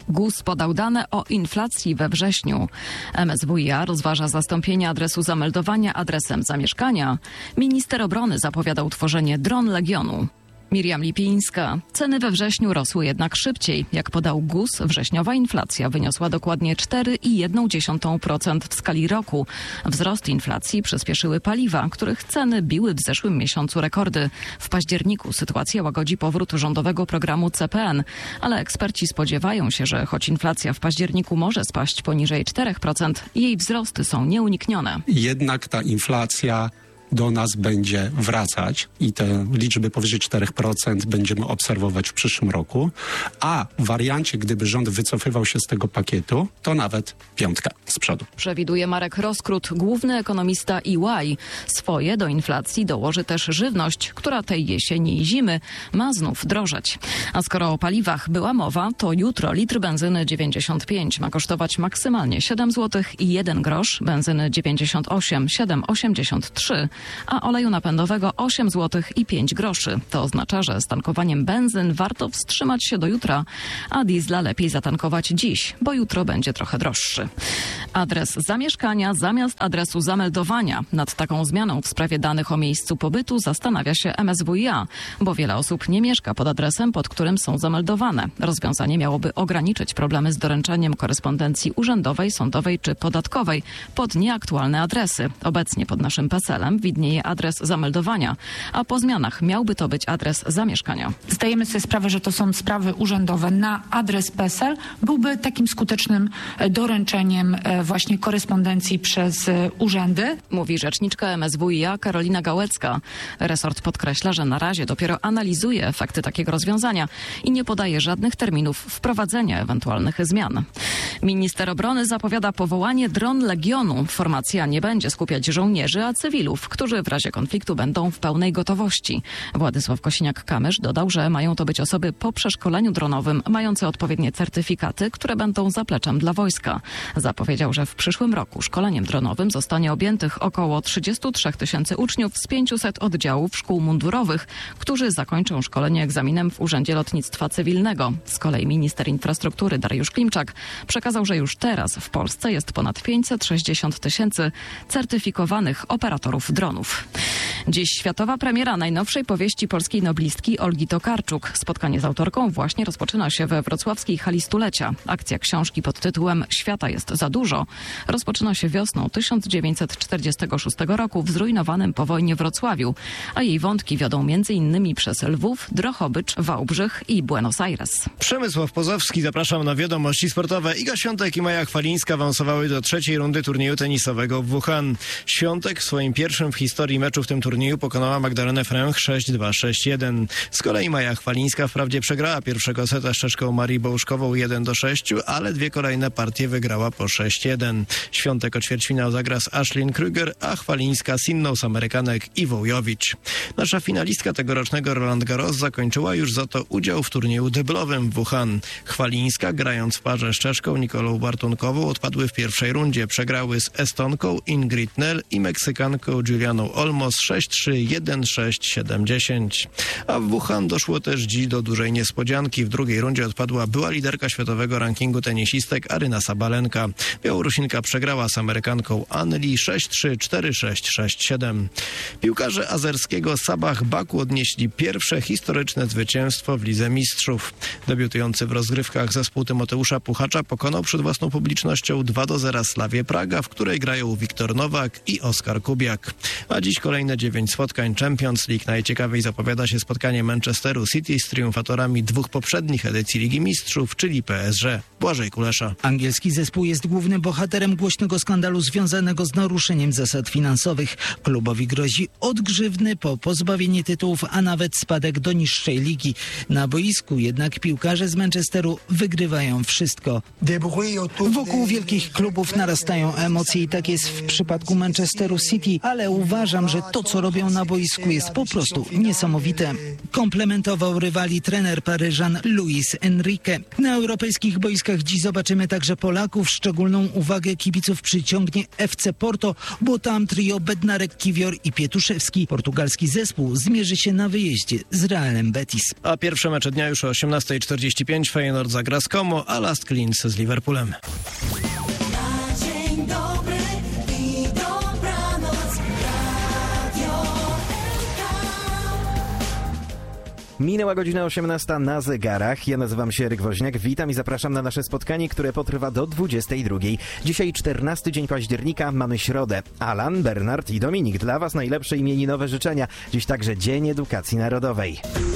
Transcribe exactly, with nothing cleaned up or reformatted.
G U S podał dane o inflacji we wrześniu. M S W i A rozważa zastąpienie adresu zameldowania adresem zamieszkania. Minister obrony zapowiadał tworzenie dron Legionu. Miriam Lipińska. Ceny we wrześniu rosły jednak szybciej. Jak podał G U S, wrześniowa inflacja wyniosła dokładnie cztery przecinek jeden procent w skali roku. Wzrost inflacji przyspieszyły paliwa, których ceny biły w zeszłym miesiącu rekordy. W październiku sytuacja łagodzi powrót rządowego programu C P N, ale eksperci spodziewają się, że choć inflacja w październiku może spaść poniżej czterech procent, jej wzrosty są nieuniknione. Jednak ta inflacja do nas będzie wracać i te liczby powyżej czterech procent będziemy obserwować w przyszłym roku, a w wariancie, gdyby rząd wycofywał się z tego pakietu, to nawet piątka z przodu. Przewiduje Marek Roskrót, główny ekonomista E Y. Swoje do inflacji dołoży też żywność, która tej jesieni i zimy ma znów drożeć. A skoro o paliwach była mowa, to jutro litr benzyny dziewięćdziesiąt pięć ma kosztować maksymalnie siedem złotych i jeden grosz, benzyny dziewięćdziesiąt osiem, siedem osiemdziesiąt trzy, a oleju napędowego osiem złotych i pięć groszy. To oznacza, że z tankowaniem benzyn warto wstrzymać się do jutra, a diesla lepiej zatankować dziś, bo jutro będzie trochę droższy. Adres zamieszkania zamiast adresu zameldowania. Nad taką zmianą w sprawie danych o miejscu pobytu zastanawia się M S W i A, bo wiele osób nie mieszka pod adresem, pod którym są zameldowane. Rozwiązanie miałoby ograniczyć problemy z doręczaniem korespondencji urzędowej, sądowej czy podatkowej pod nieaktualne adresy. Obecnie pod naszym PESEL-em widnieje adres zameldowania, a po zmianach miałby to być adres zamieszkania. Zdajemy sobie sprawę, że to są sprawy urzędowe na adres PESEL. Byłby takim skutecznym doręczeniem właśnie korespondencji przez urzędy. Mówi rzeczniczka M S W i A Karolina Gałecka. Resort podkreśla, że na razie dopiero analizuje efekty takiego rozwiązania i nie podaje żadnych terminów wprowadzenia ewentualnych zmian. Minister obrony zapowiada powołanie dron Legionu. Formacja nie będzie skupiać żołnierzy, a cywilów, którzy w razie konfliktu będą w pełnej gotowości. Władysław Kosiniak-Kamysz dodał, że mają to być osoby po przeszkoleniu dronowym, mające odpowiednie certyfikaty, które będą zapleczem dla wojska. Zapowiedział, że w przyszłym roku szkoleniem dronowym zostanie objętych około trzydzieści trzy tysięcy uczniów z pięciuset oddziałów szkół mundurowych, którzy zakończą szkolenie egzaminem w Urzędzie Lotnictwa Cywilnego. Z kolei minister infrastruktury Dariusz Klimczak przekazał, że już teraz w Polsce jest ponad pięćset sześćdziesiąt tysięcy certyfikowanych operatorów dronów. Dziś światowa premiera najnowszej powieści polskiej noblistki Olgi Tokarczuk. Spotkanie z autorką właśnie rozpoczyna się we wrocławskiej hali stulecia. Akcja książki pod tytułem Świata jest za dużo rozpoczyna się wiosną tysiąc dziewięćset czterdziestego szóstego roku w zrujnowanym po wojnie Wrocławiu, a jej wątki wiodą między innymi przez Lwów, Drohobycz, Wałbrzych i Buenos Aires. Przemysław Pozowski, zapraszam na wiadomości sportowe. Iga Świątek i Maja Chwalińska awansowały do trzeciej rundy turnieju tenisowego w Wuhan. Świątek w swoim pierwszym w historii meczu w tym turnieju pokonała Magdalenę Fręch sześć dwa sześć jeden. Z kolei Maja Chwalińska wprawdzie przegrała pierwszego seta z Czeszką Marią Bołuszkową jeden do sześciu, ale dwie kolejne partie wygrała po sześć jeden. Świątek o ćwierćfinał zagra z Ashlyn Kruger, a Chwalińska z inną z Amerykanek Iwą Jowicz. Nasza finalistka tegorocznego Roland Garros zakończyła już za to udział w turnieju deblowym w Wuhan. Chwalińska, grając w parze z Czeszką Nikolą Bartunkową, odpadły w pierwszej rundzie. Przegrały z Estonką Ingrid Nel i Meksykanką Julianą Olmos sześć trzy, jeden sześć, siedem dziesięć. A w Wuhan doszło też dziś do dużej niespodzianki. W drugiej rundzie odpadła była liderka światowego rankingu tenisistek Aryna Sabalenka. Białorusinka przegrała z Amerykanką Anli sześć trzy, cztery sześć, sześć siedem. Piłkarze azerskiego Sabah Baku odnieśli pierwsze historyczne zwycięstwo w Lidze Mistrzów. Debiutujący w rozgrywkach zespół Tymoteusza Puchacza pokonał przed własną publicznością dwa do zera Slawię Praga, w której grają Wiktor Nowak i Oskar Kubiak. A dziś kolejne dziewięć spotkań Champions League. Najciekawiej zapowiada się spotkanie Manchesteru City z triumfatorami dwóch poprzednich edycji Ligi Mistrzów, czyli P S G. Błażej Kulesza. Angielski zespół jest głównym bohaterem głośnego skandalu związanego z naruszeniem zasad finansowych. Klubowi grozi od grzywny po pozbawienie tytułów, a nawet spadek do niższej ligi. Na boisku jednak piłkarze z Manchesteru wygrywają wszystko. Wokół wielkich klubów narastają emocje i tak jest w przypadku Manchesteru City, ale uważam, że to, co robią na boisku, jest po prostu niesamowite. Komplementował rywali trener Paryżan Luis Enrique. Na europejskich boiskach dziś zobaczymy także Polaków. Szczególną uwagę kibiców przyciągnie F C Porto, bo tam trio Bednarek, Kiwior i Pietuszewski. Portugalski zespół zmierzy się na wyjeździe z Realem Betis. A pierwsze mecze dnia już o osiemnasta czterdzieści pięć. Feyenoord zagra z Como, a Last Klins z Liverpoolem. Minęła godzina osiemnasta na zegarach. Ja nazywam się Eryk Woźniak. Witam i zapraszam na nasze spotkanie, które potrwa do dwudziestej drugiej. Dzisiaj czternasty dzień października, mamy środę. Alan, Bernard i Dominik, dla Was najlepsze imieninowe życzenia. Dziś także Dzień Edukacji Narodowej.